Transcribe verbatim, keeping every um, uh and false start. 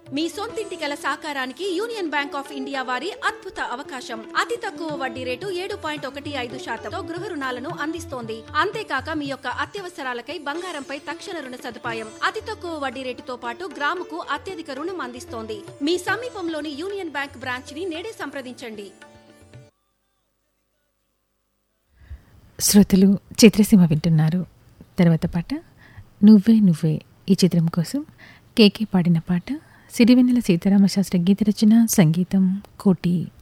మీ సొంతింటి కల సాకారానికి union bank of India వారి అద్భుత అవకాశం. అతి తక్కువ వడ్డీ రేటు ఏడు పాయింట్ ఒకటి ఐదు శాతంతో గృహ రుణాలను అందిస్తోంది. అంతేకాక మీ యొక్క అత్యవసరాలకై బంగారంపై తక్షణ రుణ సదుపాయం. అతి తక్కువ వడ్డీ రేటుతో పాటు గ్రాముకు అత్యధిక రుణం అందిస్తోంది. మీ సమీపంలోని యూనియన్ బ్యాంక్ బ్రాంచ్ ని నేడే సంప్రదించండి. శ్రోతలు చిత్రసీమ వింటున్నారు. తర్వాత పాట నువ్వే నువ్వే ఈ చిత్రం కోసం కేకే పాడిన పాట సిరివెన్నెల సీతారామశాస్త్రి గీత రచన, సంగీతం కోటి.